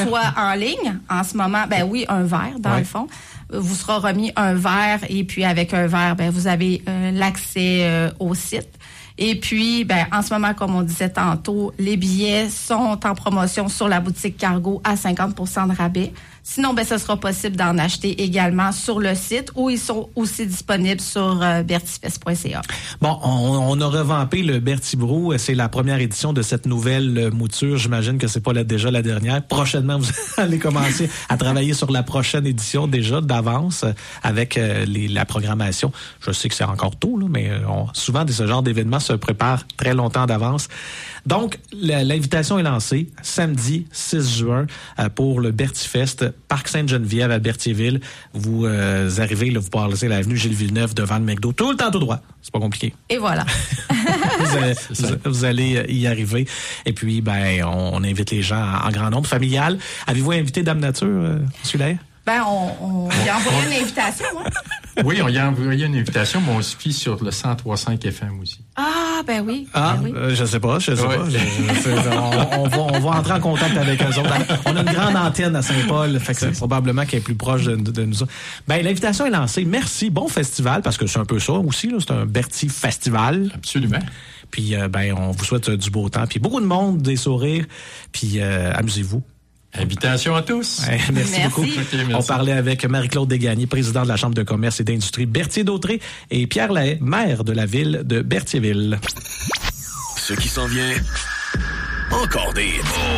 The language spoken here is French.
soit en ligne. En ce moment, un verre, dans le fond. Vous sera remis un verre et puis avec un verre, vous avez l'accès au site. Et puis, en ce moment, comme on disait tantôt, les billets sont en promotion sur la boutique Cargo à 50% de rabais. Sinon, ce sera possible d'en acheter également sur le site ou ils sont aussi disponibles sur bertifest.ca. Bon, on a revampé le Berti Brou. C'est la première édition de cette nouvelle mouture. J'imagine que c'est pas déjà la dernière. Prochainement, vous allez commencer à travailler sur la prochaine édition déjà d'avance avec la programmation. Je sais que c'est encore tôt, là, mais souvent, ce genre d'événements se préparent très longtemps d'avance. Donc, l'invitation est lancée samedi 6 juin pour le Bertifest, Parc Sainte-Geneviève à Berthierville. Vous arrivez, là, vous passez l'avenue Gilles-Villeneuve devant le McDo, tout le temps tout droit. C'est pas compliqué. Et voilà. vous allez y arriver. Et puis, on invite les gens en grand nombre, familial. Avez-vous invité Dame Nature, celui-là? On y a envoyé une invitation, hein? Oui, on y a envoyé une invitation, mais on se fie sur le 103.5 FM aussi. Ah, oui. Oui. Je sais pas. On va entrer en contact avec eux autres. On a une grande antenne à Saint-Paul, fait que c'est probablement qu'elle est plus proche de nous. L'invitation est lancée. Merci. Bon festival, parce que c'est un peu ça aussi, là. C'est un Berti Festival. Absolument. Puis, on vous souhaite du beau temps. Puis, beaucoup de monde, des sourires. Puis, amusez-vous. Invitation à tous. Merci beaucoup. Okay, merci. On parlait avec Marie-Claude Desgagnés, présidente de la Chambre de commerce et d'industrie Berthier-Dautré, et Pierre Lahaye, maire de la ville de Berthierville. Ce qui s'en vient, encore des...